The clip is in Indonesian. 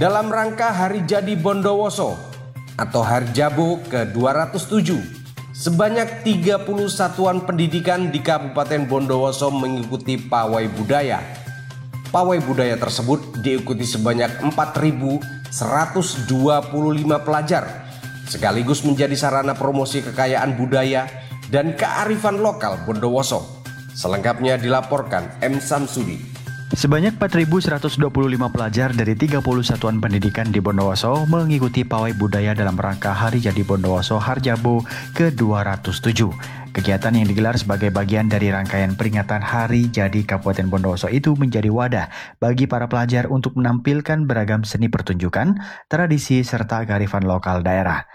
Dalam rangka Hari Jadi Bondowoso atau Harjabo ke-207, sebanyak 30 satuan pendidikan di Kabupaten Bondowoso mengikuti pawai budaya. Pawai budaya tersebut diikuti sebanyak 4.125 pelajar, sekaligus menjadi sarana promosi kekayaan budaya dan kearifan lokal Bondowoso. Selengkapnya dilaporkan M. Samsudi. Sebanyak 4.125 pelajar dari 30 satuan pendidikan di Bondowoso mengikuti pawai budaya dalam rangka Hari Jadi Bondowoso Harjabo ke-207. Kegiatan yang digelar sebagai bagian dari rangkaian peringatan Hari Jadi Kabupaten Bondowoso itu menjadi wadah bagi para pelajar untuk menampilkan beragam seni pertunjukan, tradisi, serta kearifan lokal daerah.